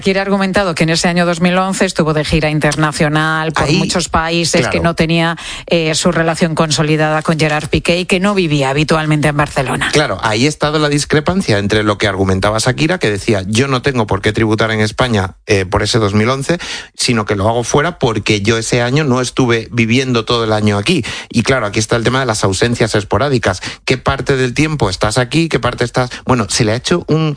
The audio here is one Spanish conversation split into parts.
Shakira ha argumentado que en ese año 2011 estuvo de gira internacional por muchos países, claro, que no tenía su relación consolidada con Gerard Piqué y que no vivía habitualmente en Barcelona. Claro, ahí ha estado la discrepancia entre lo que argumentaba Shakira, que decía yo no tengo por qué tributar en España por ese 2011, sino que lo hago fuera porque yo ese año no estuve viviendo todo el año aquí. Y claro, aquí está el tema de las ausencias esporádicas. ¿Qué parte del tiempo estás aquí? ¿Qué parte estás...? Bueno, se le ha hecho un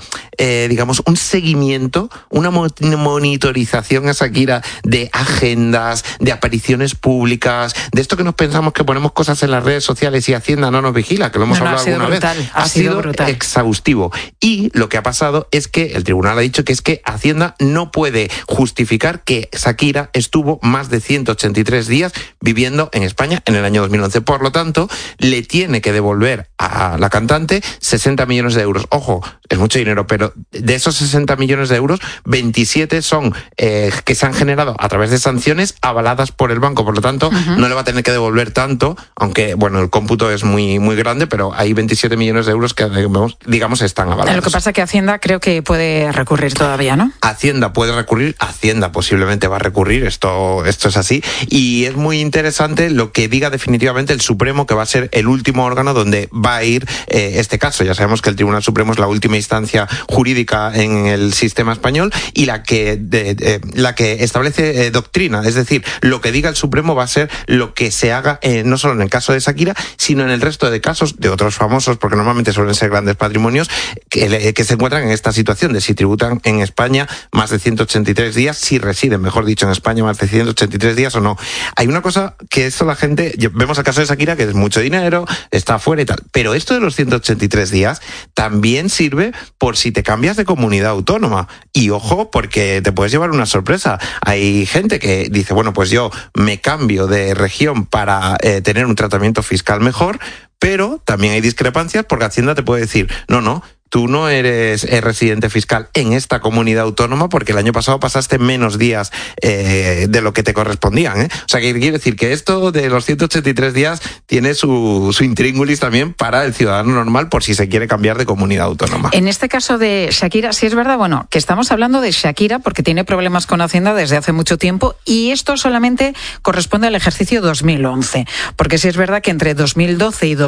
seguimiento, una monitorización a Shakira de agendas, de apariciones públicas, de esto que nos pensamos que ponemos cosas en las redes sociales y Hacienda no nos vigila, que lo hemos hablado alguna vez. Ha sido exhaustivo. Y lo que ha pasado es que el tribunal ha dicho que es que Hacienda no puede justificar que Shakira estuvo más de 183 días viviendo en España en el año 2011. Por lo tanto, le tiene que devolver a la cantante 60 millones de euros. Ojo, es mucho dinero, pero de esos 60 millones de euros, 27 son que se han generado a través de sanciones avaladas por el banco. Por lo tanto, no le va a tener que devolver tanto, aunque, bueno, el cómputo es muy, muy grande, pero hay 27 millones de euros que, digamos, están avalados. Lo que pasa es que Hacienda creo que puede recurrir todavía, ¿no? Hacienda puede recurrir, Hacienda posiblemente va a recurrir, esto es así, y es muy interesante lo que diga definitivamente el Supremo, que va a ser el último órgano donde va a ir este caso. Ya sabemos que el Tribunal Supremo es la última instancia jurídica en el sistema español y la que establece doctrina, es decir, lo que diga el Supremo va a ser lo que se haga no solo en el caso de Shakira, sino en el resto de casos de otros famosos, porque normalmente suelen ser grandes patrimonios que se encuentran en esta situación de si tributan en España más de 183 días, si residen, mejor dicho, en España más de 183 días o no. Hay una cosa que esto la gente, vemos el caso de Shakira, que es mucho dinero, está afuera y tal, pero esto de los 183 días también sirve por si te cambias de comunidad autónoma. Y ojo, porque te puedes llevar una sorpresa. Hay gente que dice, bueno, pues yo me cambio de región para tener un tratamiento fiscal mejor, pero también hay discrepancias porque Hacienda te puede decir, no, tú no eres residente fiscal en esta comunidad autónoma porque el año pasado pasaste menos días de lo que te correspondían, ¿eh? O sea, que quiere decir que esto de los 183 días tiene su intríngulis también para el ciudadano normal por si se quiere cambiar de comunidad autónoma. En este caso de Shakira, sí es verdad, bueno, que estamos hablando de Shakira porque tiene problemas con Hacienda desde hace mucho tiempo y esto solamente corresponde al ejercicio 2011, porque sí es verdad que entre 2012 y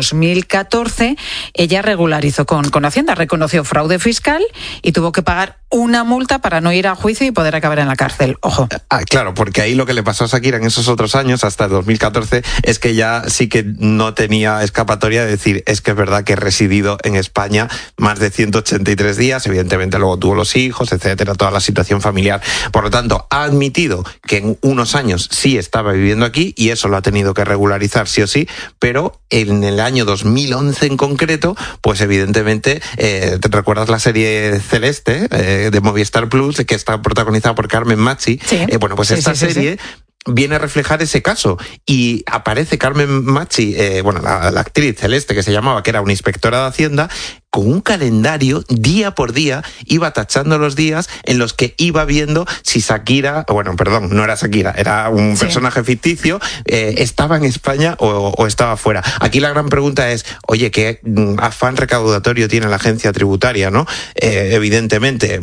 2014 ella regularizó con Hacienda, reconoció fraude fiscal y tuvo que pagar una multa para no ir a juicio y poder acabar en la cárcel. Ojo. Claro, porque ahí lo que le pasó a Shakira en esos otros años, hasta el 2014, es que ya sí que no tenía escapatoria de decir, es que es verdad que he residido en España más de 183 días, evidentemente luego tuvo los hijos, etcétera, toda la situación familiar. Por lo tanto, ha admitido que en unos años sí estaba viviendo aquí y eso lo ha tenido que regularizar sí o sí, pero en el año 2011 en concreto, pues evidentemente, ¿te recuerdas la serie Celeste de Movistar Plus, que está protagonizada por Carmen Machi? Sí. Pues esta serie viene a reflejar ese caso y aparece Carmen Machi, la actriz Celeste que se llamaba, que era una inspectora de Hacienda, con un calendario, día por día, iba tachando los días en los que iba viendo si Shakira, no era Shakira, era un personaje ficticio, estaba en España o estaba fuera. Aquí la gran pregunta es, oye, ¿qué afán recaudatorio tiene la agencia tributaria, no? Evidentemente,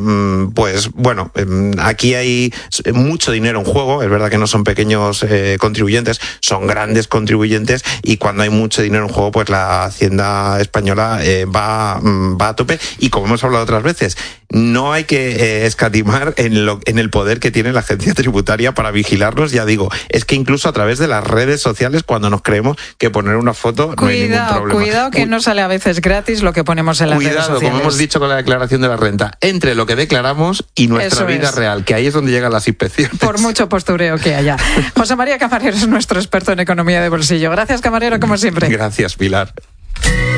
aquí hay mucho dinero en juego, es verdad que no son pequeños contribuyentes, son grandes contribuyentes y cuando hay mucho dinero en juego, pues la Hacienda española va a tope y como hemos hablado otras veces, no hay que escatimar en el poder que tiene la agencia tributaria para vigilarnos. Ya digo, es que incluso a través de las redes sociales, cuando nos creemos que poner una foto no hay ningún problema. Cuidado que no sale a veces gratis lo que ponemos en las redes sociales. Cuidado, como hemos dicho con la declaración de la renta, entre lo que declaramos y nuestra vida real, que ahí es donde llegan las inspecciones. Por mucho postureo que haya. José María Camarero es nuestro experto en economía de bolsillo. Gracias, Camarero, como siempre. Gracias, Pilar.